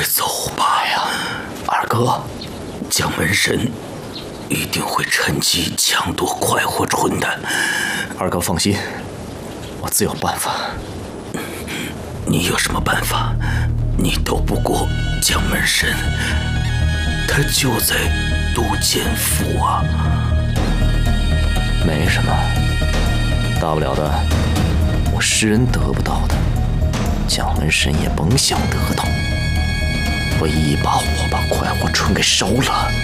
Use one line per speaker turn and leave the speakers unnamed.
走吧。
哎呀，二哥，
蒋门神一定会趁机抢夺快活春的。
二哥放心，我自有办法。
你有什么办法？你斗不过蒋门神，他就在都监府啊。
没什么，大不了的，我世人得不到的，蒋门神也甭想得到。唯一把火把快活春给烧了，